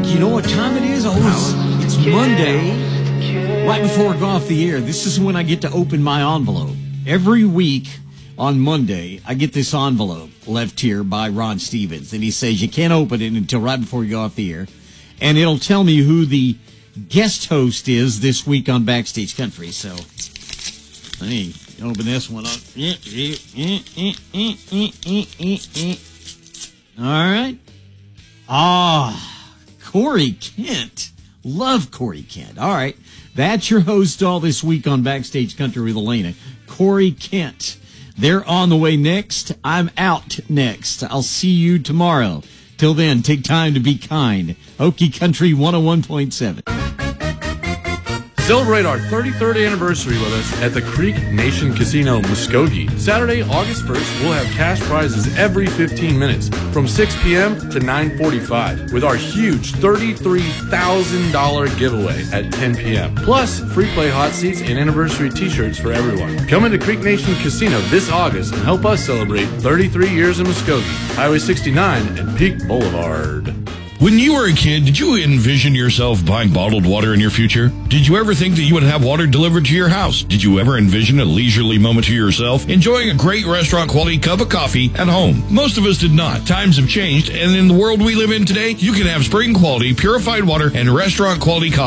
You know what time it is? Oh, it's Monday, right before I go off the air. This is when I get to open my envelope. Every week on Monday, I get this envelope left here by Ron Stevens, and he says you can't open it until right before you go off the air, and it'll tell me who the guest host is this week on Backstage Country. So let me open this one up. All right. Corey Kent. Love Corey Kent. All right. That's your host all this week on Backstage Country with Elena. Corey Kent. They're on the way next. I'm out next. I'll see you tomorrow. Till then, take time to be kind. Okie Country 101.7. Celebrate our 33rd anniversary with us at the Creek Nation Casino, Muskogee. Saturday, August 1st, we'll have cash prizes every 15 minutes from 6 p.m. to 9:45 with our huge $33,000 giveaway at 10 p.m. Plus, free play hot seats and anniversary t-shirts for everyone. Come into Creek Nation Casino this August and help us celebrate 33 years in Muskogee, Highway 69 and Peak Boulevard. When you were a kid, did you envision yourself buying bottled water in your future? Did you ever think that you would have water delivered to your house? Did you ever envision a leisurely moment to yourself, enjoying a great restaurant-quality cup of coffee at home? Most of us did not. Times have changed, and in the world we live in today, you can have spring-quality, purified water and restaurant-quality coffee